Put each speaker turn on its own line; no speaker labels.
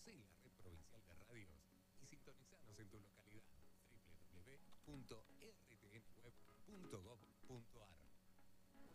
Conoce la red provincial de radios y sintonizanos en tu localidad.